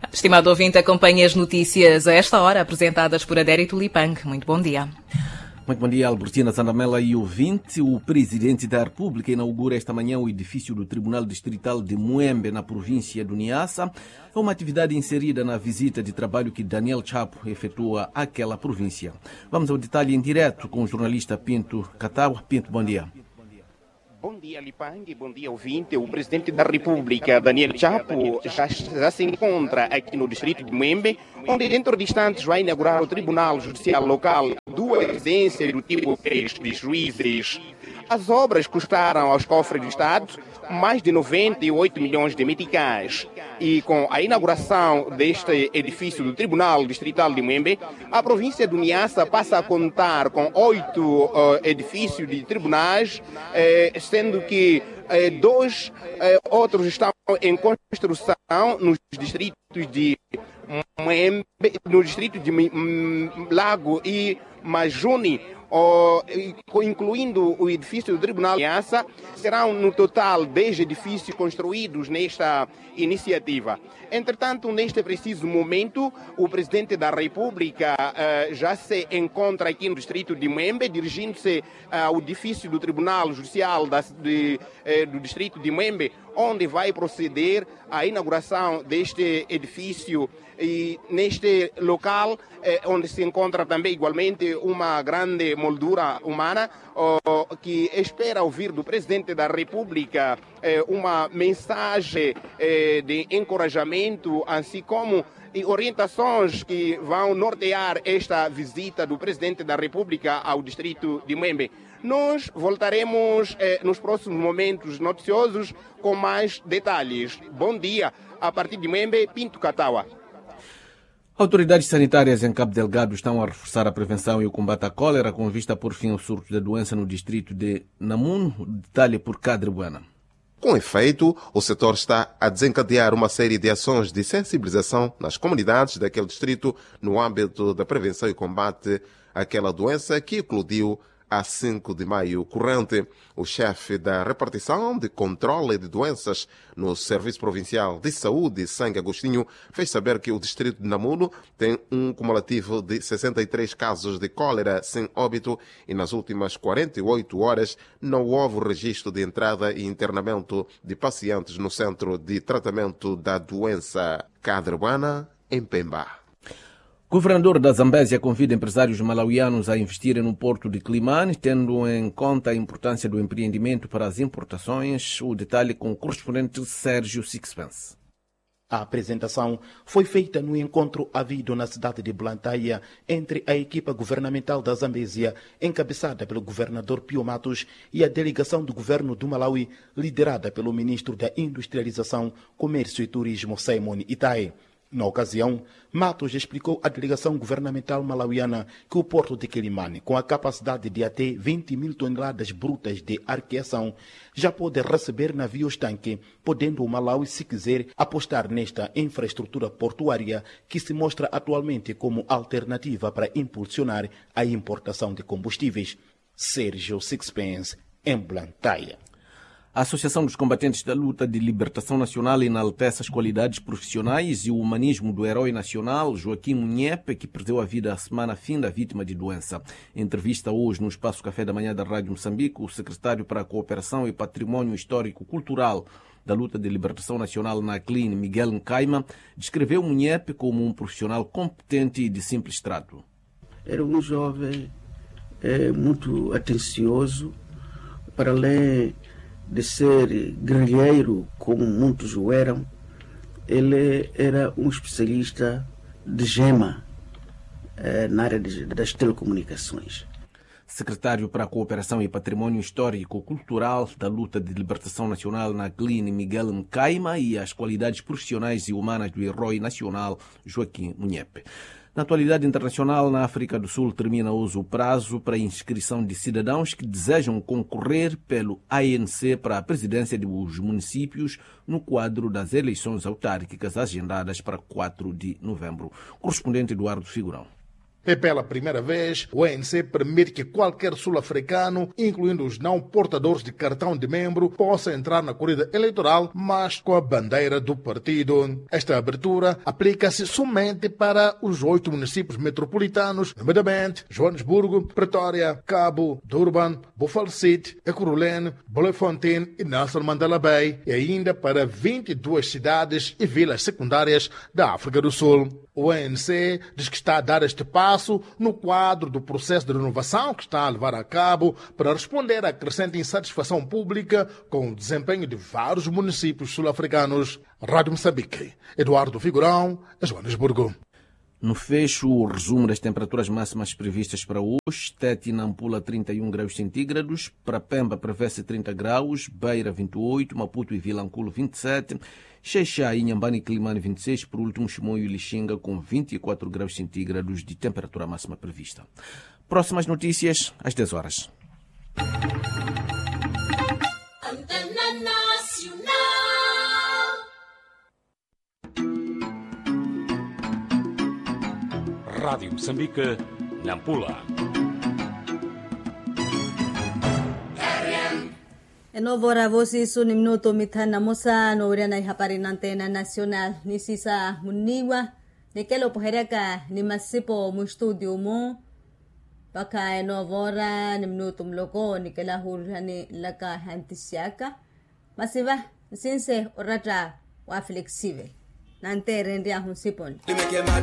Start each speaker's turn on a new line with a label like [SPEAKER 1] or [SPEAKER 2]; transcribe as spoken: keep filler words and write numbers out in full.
[SPEAKER 1] Estimado ouvinte, acompanhe as notícias a esta hora, apresentadas por Adérito Lipang. Muito bom dia.
[SPEAKER 2] Muito bom dia, Albertina Zandamela e ouvinte. O Presidente da República inaugura esta manhã o edifício do Tribunal Distrital de Muembe, na província do Niassa. É uma atividade inserida na visita de trabalho que Daniel Chapo efetua àquela província. Vamos ao detalhe em direto com o jornalista Pinto Katawa. Pinto, bom dia.
[SPEAKER 3] Bom dia, Lipang, bom dia, ouvinte. O Presidente da República, Daniel Chapo, já, já se encontra aqui no distrito de Muembe, onde dentro de instantes vai inaugurar o Tribunal Judicial Local, duas residências do tipo de juízes. As obras custaram aos cofres do Estado mais de noventa e oito milhões de meticais. E com a inauguração deste edifício do Tribunal Distrital de Muembe, a província do Niassa passa a contar com oito uh, edifícios de tribunais, eh, sendo que eh, dois eh, outros estão em construção nos distritos de Muembe, no distrito de M Lago e Majuni, Oh, incluindo o edifício do Tribunal de Niassa. Serão no total dez edifícios construídos nesta iniciativa. Entretanto, neste preciso momento, o Presidente da República uh, já se encontra aqui no distrito de Muembe, dirigindo-se ao edifício do Tribunal Judicial da, de, uh, do distrito de Muembe, onde vai proceder à inauguração deste edifício. E neste local, eh, onde se encontra também igualmente uma grande moldura humana, oh, que espera ouvir do Presidente da República eh, uma mensagem eh, de encorajamento, assim como e orientações que vão nortear esta visita do Presidente da República ao distrito de Muembe. Nós voltaremos eh, nos próximos momentos noticiosos com mais detalhes. Bom dia, a partir de Muembe, Pinto Katawa.
[SPEAKER 2] Autoridades sanitárias em Cabo Delgado estão a reforçar a prevenção e o combate à cólera com vista a pôr fim ao surto da doença no distrito de Namuno. Detalhe por Cadrebuana.
[SPEAKER 4] Com efeito, o setor está a desencadear uma série de ações de sensibilização nas comunidades daquele distrito no âmbito da prevenção e combate àquela doença que eclodiu a cinco de maio corrente. O chefe da repartição de controle de doenças no Serviço Provincial de Saúde, Sangue Agostinho, fez saber que o distrito de Namuno tem um cumulativo de sessenta e três casos de cólera sem óbito e nas últimas quarenta e oito horas não houve registro de entrada e internamento de pacientes no Centro de Tratamento da Doença Cadrebuana, em Pemba.
[SPEAKER 2] Governador da Zambésia convida empresários malauianos a investirem no porto de Climane, tendo em conta a importância do empreendimento para as importações. O detalhe com o correspondente Sérgio Sixpence.
[SPEAKER 5] A apresentação foi feita no encontro havido na cidade de Blantyre entre a equipa governamental da Zambésia, encabeçada pelo governador Pio Matos, e a delegação do governo do Malawi, liderada pelo ministro da Industrialização, Comércio e Turismo, Simon Itai. Na ocasião, Matos explicou à delegação governamental malauiana que o porto de Quelimane, com a capacidade de até vinte mil toneladas brutas de arqueação, já pode receber navios-tanque, podendo o Malawi, se quiser, apostar nesta infraestrutura portuária que se mostra atualmente como alternativa para impulsionar a importação de combustíveis. Sérgio Sixpence, em Blantyre.
[SPEAKER 2] A Associação dos Combatentes da Luta de Libertação Nacional enaltece as qualidades profissionais e o humanismo do herói nacional Joaquim Munhepe, que perdeu a vida a semana fim da vítima de doença. Em entrevista hoje no Espaço Café da Manhã da Rádio Moçambique, o secretário para a Cooperação e Património Histórico-Cultural da Luta de Libertação Nacional na C L I N, Miguel Nkaima, descreveu Munhepe como um profissional competente e de simples trato.
[SPEAKER 6] Era um jovem é, muito atencioso, para além de ser guerrilheiro, como muitos o eram. Ele era um especialista de gema eh, na área de, das telecomunicações.
[SPEAKER 2] Secretário para a Cooperação e Património Histórico-Cultural da Luta de Libertação Nacional na C L I N, Miguel Nkaima, e as qualidades profissionais e humanas do herói nacional Joaquim Munhepe. Na atualidade internacional, na África do Sul, termina hoje o prazo para a inscrição de cidadãos que desejam concorrer pelo A N C para a presidência dos municípios no quadro das eleições autárquicas agendadas para quatro de novembro. Correspondente Eduardo Figurão.
[SPEAKER 7] E pela primeira vez, o A N C permite que qualquer sul-africano, incluindo os não portadores de cartão de membro, possa entrar na corrida eleitoral, mas com a bandeira do partido. Esta abertura aplica-se somente para os oito municípios metropolitanos, nomeadamente Joanesburgo, Pretória, Cabo, Durban, Buffalo City, Ekurhuleni, Bloemfontein e Nelson Mandela Bay, e ainda para vinte e duas cidades e vilas secundárias da África do Sul. O A N C diz que está a dar este passo no quadro do processo de renovação que está a levar a cabo para responder à crescente insatisfação pública com o desempenho de vários municípios sul-africanos. Rádio Moçambique, Eduardo Figurão, Joanesburgo.
[SPEAKER 2] No fecho, o resumo das temperaturas máximas previstas para hoje. Tete e Nampula, trinta e um graus centígrados. Para Pemba, prevê-se trinta graus. Beira, vinte e oito. Maputo e Vilanculo, vinte e sete. Xexá, Inhambane e Climane, vinte e seis. Por último, Chimoio e Lixinga, com vinte e quatro graus centígrados de temperatura máxima prevista. Próximas notícias, às dez horas.
[SPEAKER 8] Rádio Moçambique, Nampula.
[SPEAKER 9] Enovora vosi suni minuto mitana mosa no uriana ihapari na antena nacional ni sisa muniwa ni kelo pohereka ni masipo mu studio mo baka enovora ni minuto mloko ni kela hurani laka hantisiaka masiva sinse orata wa flexible nante rendia hun sipon